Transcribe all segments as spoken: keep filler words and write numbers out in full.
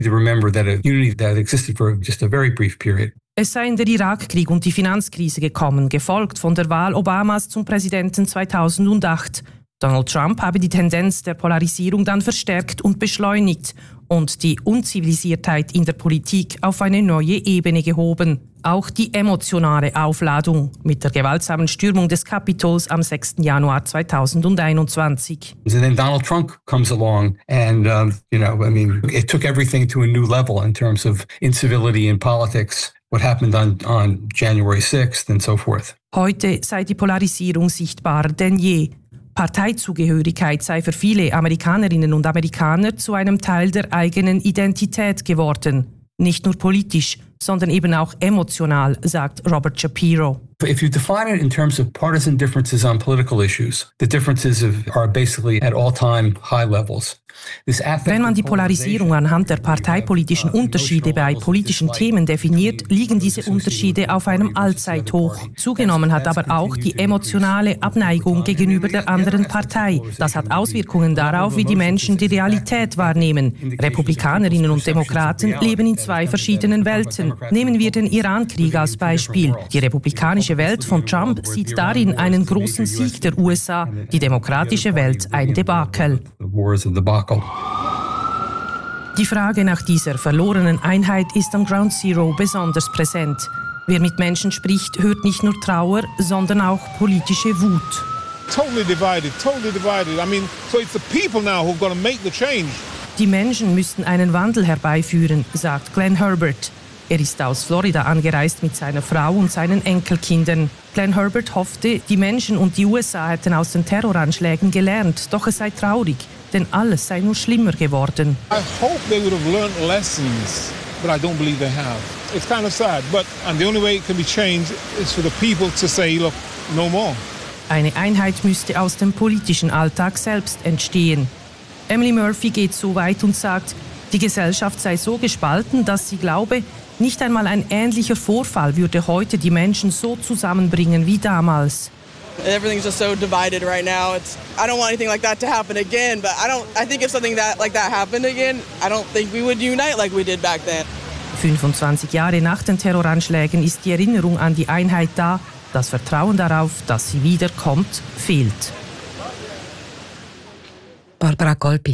to remember that a unity that existed for just a very brief period. Es seien der Irakkrieg und die Finanzkrise gekommen, gefolgt von der Wahl Obamas zum Präsidenten zweitausendacht. Donald Trump habe die Tendenz der Polarisierung dann verstärkt und beschleunigt und die Unzivilisiertheit in der Politik auf eine neue Ebene gehoben. Auch die emotionale Aufladung mit der gewaltsamen Stürmung des Kapitols am sechsten Januar zweitausendeinundzwanzig. And then Donald Trump comes along and, um, you know, I mean, it took everything to a new level in terms of incivility in politics, what happened on, on January sixth and so forth. Heute sei die Polarisierung sichtbarer denn je. Parteizugehörigkeit sei für viele Amerikanerinnen und Amerikaner zu einem Teil der eigenen Identität geworden. Nicht nur politisch, sondern eben auch emotional, sagt Robert Shapiro. If you define it in terms of partisan differences on political issues, the differences are basically at all-time high levels. Wenn man die Polarisierung anhand der parteipolitischen Unterschiede bei politischen Themen definiert, liegen diese Unterschiede auf einem Allzeithoch. Zugenommen hat aber auch die emotionale Abneigung gegenüber der anderen Partei. Das hat Auswirkungen darauf, wie die Menschen die Realität wahrnehmen. Republikanerinnen und Demokraten leben in zwei verschiedenen Welten. Nehmen wir den Irankrieg als Beispiel. Die republikanische Welt von Trump sieht darin einen großen Sieg der U S A, die demokratische Welt ein Debakel. Die Frage nach dieser verlorenen Einheit ist am Ground Zero besonders präsent. Wer mit Menschen spricht, hört nicht nur Trauer, sondern auch politische Wut. Totally divided, totally divided. I mean, so it's the people now who've got to make the change. Die Menschen müssten einen Wandel herbeiführen, sagt Glenn Herbert. Er ist aus Florida angereist mit seiner Frau und seinen Enkelkindern. Glenn Herbert hoffte, die Menschen und die U S A hätten aus den Terroranschlägen gelernt, doch es sei traurig, denn alles sei nur schlimmer geworden. I hope they would have learned lessons, but I don't believe they have. It's kind of sad, but and the only way it can be changed is for the people to say, look, no more. Eine Einheit müsste aus dem politischen Alltag selbst entstehen. Emily Murphy geht so weit und sagt, die Gesellschaft sei so gespalten, dass sie glaube, nicht einmal ein ähnlicher Vorfall würde heute die Menschen so zusammenbringen wie damals. Everything's just so divided right now. It's I don't want anything like that to happen again, but I don't I think if something that like that happened again, I don't think we would unite like we did back then. fünfundzwanzig Jahre nach den Terroranschlägen ist die Erinnerung an die Einheit da. Das Vertrauen darauf, dass sie wiederkommt, fehlt. Barbara Colpi.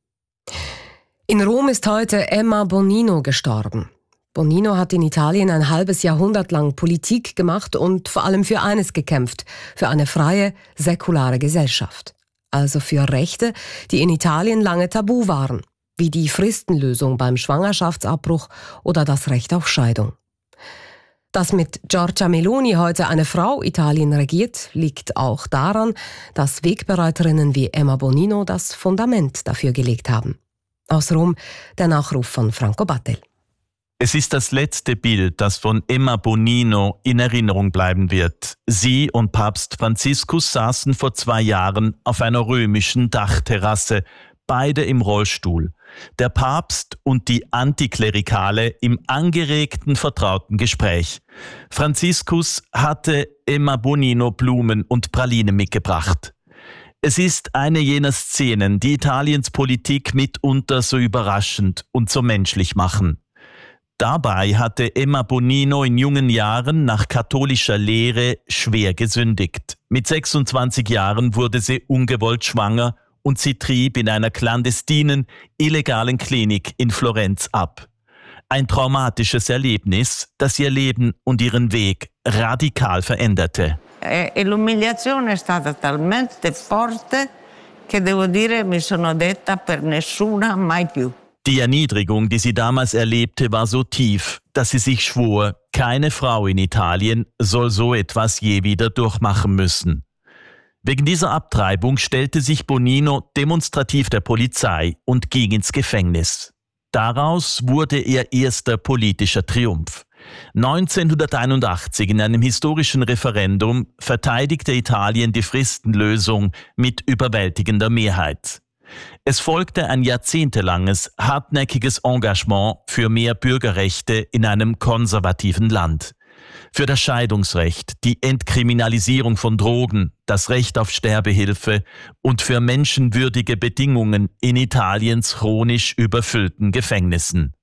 In Rom ist heute Emma Bonino gestorben. Bonino hat in Italien ein halbes Jahrhundert lang Politik gemacht und vor allem für eines gekämpft, für eine freie, säkulare Gesellschaft. Also für Rechte, die in Italien lange tabu waren, wie die Fristenlösung beim Schwangerschaftsabbruch oder das Recht auf Scheidung. Dass mit Giorgia Meloni heute eine Frau Italien regiert, liegt auch daran, dass Wegbereiterinnen wie Emma Bonino das Fundament dafür gelegt haben. Aus Rom der Nachruf von Franco Battel. Es ist das letzte Bild, das von Emma Bonino in Erinnerung bleiben wird. Sie und Papst Franziskus saßen vor zwei Jahren auf einer römischen Dachterrasse, beide im Rollstuhl. Der Papst und die Antiklerikale im angeregten, vertrauten Gespräch. Franziskus hatte Emma Bonino Blumen und Pralinen mitgebracht. Es ist eine jener Szenen, die Italiens Politik mitunter so überraschend und so menschlich machen. Dabei hatte Emma Bonino in jungen Jahren nach katholischer Lehre schwer gesündigt. Mit sechsundzwanzig Jahren wurde sie ungewollt schwanger und sie trieb in einer clandestinen, illegalen Klinik in Florenz ab. Ein traumatisches Erlebnis, das ihr Leben und ihren Weg radikal veränderte. E l'umiliazione è stata talmente forte che devo dire mi sono detta per nessuna mai più. Die Erniedrigung, die sie damals erlebte, war so tief, dass sie sich schwor, keine Frau in Italien soll so etwas je wieder durchmachen müssen. Wegen dieser Abtreibung stellte sich Bonino demonstrativ der Polizei und ging ins Gefängnis. Daraus wurde ihr erster politischer Triumph. neunzehnhunderteinundachtzig in einem historischen Referendum verteidigte Italien die Fristenlösung mit überwältigender Mehrheit. Es folgte ein jahrzehntelanges, hartnäckiges Engagement für mehr Bürgerrechte in einem konservativen Land. Für das Scheidungsrecht, die Entkriminalisierung von Drogen, das Recht auf Sterbehilfe und für menschenwürdige Bedingungen in Italiens chronisch überfüllten Gefängnissen.